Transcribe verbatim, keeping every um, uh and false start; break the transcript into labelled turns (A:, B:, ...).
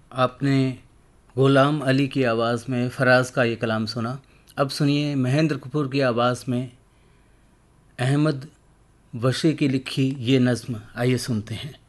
A: आपने गुलाम अली की आवाज़ में फराज का ये कलाम सुना। अब सुनिए महेंद्र कपूर की आवाज़ में अहमद वशी की लिखी ये नज़्म। आइए सुनते हैं।